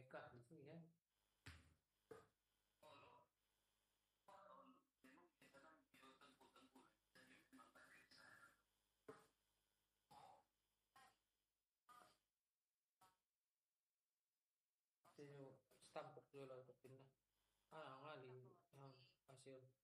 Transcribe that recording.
nekat di sini ya. Itu stampuk juga lah untuk pindah. Ah, ngali, ah, hasil.